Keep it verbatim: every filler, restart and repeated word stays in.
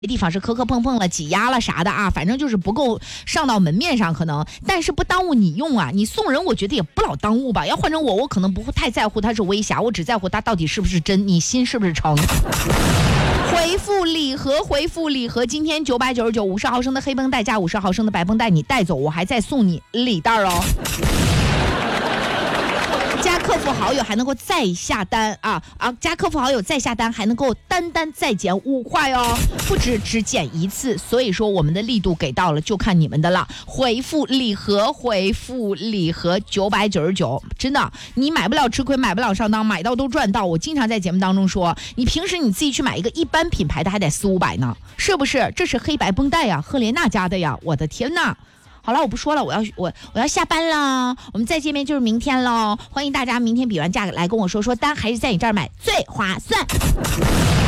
地方是磕磕碰碰了、挤压了啥的啊，反正就是不够上到门面上可能，但是不耽误你用啊。你送人我觉得也不老耽误吧，要换成我，我可能不会太在乎它是微瑕，我只在乎它到底是不是真，你心是不是诚。回复礼盒，回复礼盒，今天九百九十九，五十毫升的黑绷带加五十毫升的白绷带你带走，我还再送你礼袋哦。加客服好友还能够再下单啊啊！加客服好友再下单还能够单单再减五块哦，不止只减一次，所以说我们的力度给到了，就看你们的了。回复礼盒，回复礼盒九百九十九，真的，你买不了吃亏，买不了上当，买到都赚到。我经常在节目当中说，你平时你自己去买一个一般品牌的还得四五百呢，是不是？这是黑白绷带呀，赫莲娜家的呀，我的天哪！好了，我不说了，我要我我要下班了，我们再见面就是明天喽。欢迎大家明天比完价来跟我说说单还是在你这儿买最划算。